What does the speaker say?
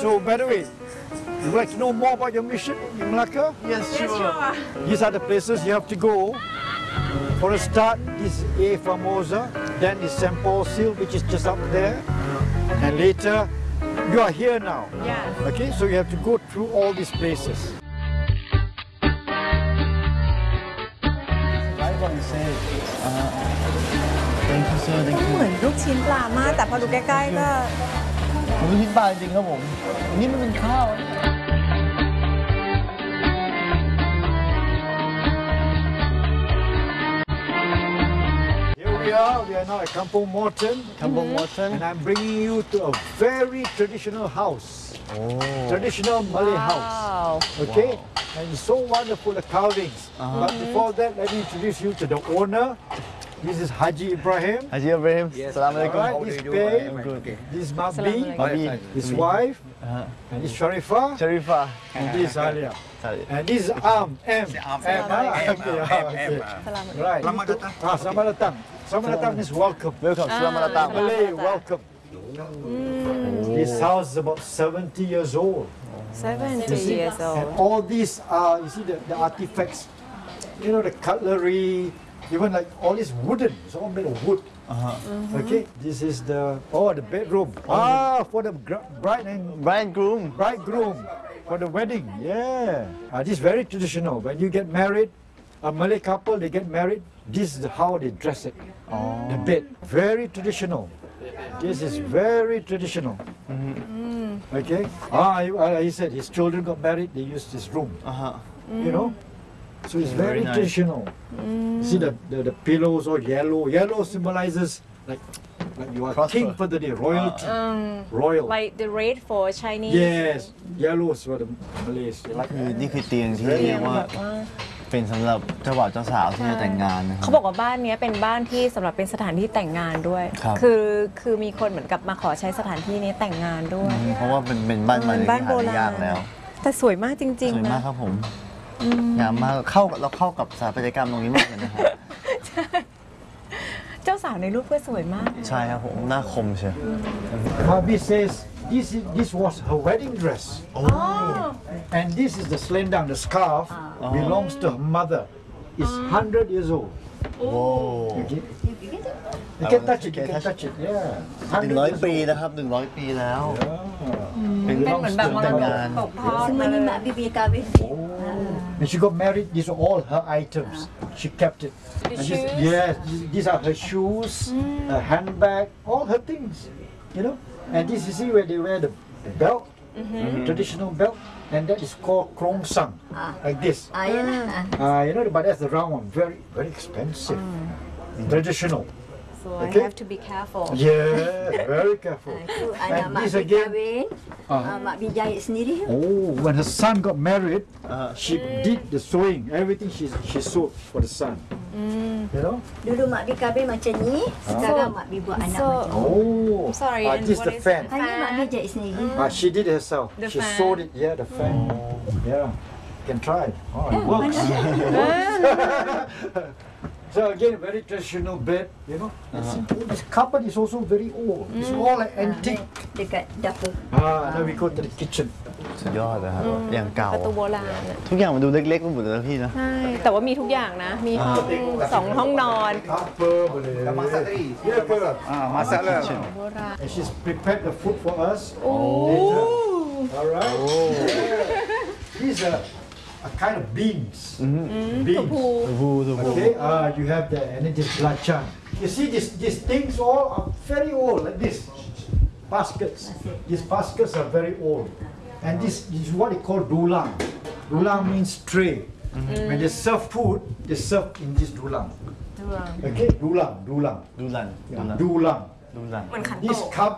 So, by the way, would you like to know more about your mission in Malacca? Yes, sure. These are the places you have to go. For a start, this is A Famosa, then is St. Paul's Hill, which is just up there, and later, you are here now. Yeah. Okay, so you have to go through all these places. Thank you sir thank เห you มือนลูกชิ้นปลามากแต่พอดูใกล้ๆก็ผมลูกชิ้นปลาจริงครับผมนี่มันเป็นข้าว Here we are now at Kampung Morton. Kampung Morton And I'm bringing you to a very traditional house. Traditional Malay house. Okay? And it's so wonderful, the carvings. But before that, let me introduce you to the owner. This is Haji Ibrahim. Haji Ibrahim Assalamualaikum Alright, this Pei, this is Mabi, his wife, and this Sharifah, Sharifah and this is Alia. And this is M. Right. Selamat datang. Selamat datang is welcome. Welcome Selamat datang Malay, welcome. This house is about 70 years old. 70 years And old. all these are, you see the artifacts, you know, the cutlery, even like all this wooden, it's all made of wood. Okay, this is the bedroom. For the bride and bridegroom for the wedding. Yeah, this is very traditional. When you get married, a Malay couple, they get married, this is how they dress it. The bed, very traditional. This is very traditional. Okay. He said his children got married, they used this room. You know? So it's very nice. traditional. You see the pillows are yellow. Yellow symbolizes like you are king for the day, royalty. Royal. Like the red for Chinese. Yes, yellow is for the Malays. They like นี่คือเตียงที่เรียกว่าเป็นสำหรับเจ้าบ่าวเจ้าสาวที่จะแต่งงานนะครัเขาบบอกว่าบ้านนี้เป็นบ้านที่สำหรับเป็นสถานที่แต่งงานด้วยครับคือมีคนเหมือนกับมาขอใช้สถานที่นี้แต่งงานด้วยเพราะว่าเป็นบ้านมาเลยที่หาได้ยากแล้วแต่สวยมากจริสงวยๆมากนะครับผมงามมากเราเข้ากับสถาปัตยกรรมตรงนี้มากเลยนะครับเจ้าสาวในรูปก็สวยมากใช่ครับผมหน้าคมเชียว Mabi says this was her wedding dress. And this is the selendang, the scarf, belongs to her mother. It's 100 years old. โอ้ Okay? You can touch it, you can touch it. Yeah. 100 ปีนะครับ100 ปีแล้ว เป็นเป็นเหมือนแบบมรแต่งดกงานตกทอดมา Semua เล ni ย mak bibi kahwin. When she got married, these are all her items. She kept it. The And shoes? Yes, these are her shoes, her handbag, all her things. You know? And this you see where they wear the belt, traditional belt, and that is called krong sang, like this. Yalah. You know, but that's the round one. Very, very expensive. Traditional. so I Okay. have to be careful Yeah, very careful. Itu anak And mak this bibi again. kahwin. Mak bibi jahit sendiri. Oh, when her son got married, she did the sewing. Everything she sewed for the son. You know? Dulu mak bibi kahwin macam ni. Sekarang mak bibi buat anak So- macam ni. Oh, sorry, and this is what the is fan. that? Hanya mak bibi jahit sendiri. She did it herself. The She fan. sewed it. Yeah, the fan. Yeah, you can try it. Oh, it works. So again, very traditional bed. You know, this cupboard is also very old. It's all like antique. Dekat dapur. Now we go to the kitchen. สุดยอดนะครับอย่างเก่าประตูโบราณอะทุกอย่างมันดูเล็กๆไปหมดเลยนะพี่นะใช่แต่ว่ามีทุกอย่างนะ มีห้อง2 ห้องนอน Apa boleh? Masak tadi. Ya ke? Masak lah. โบราณ And she's prepared the food for us. Oh. Later. All right. These are a kind of beans. Beans. ถูก Okay. You have the and it is belacan. You see these things all are very old like this. Baskets. These baskets are very old. And this is what they call dulang. Dulang means tray. When they serve food, they serve in this dulang. Okay, dulang. ดูลัน Dulang. ดูลัน This cup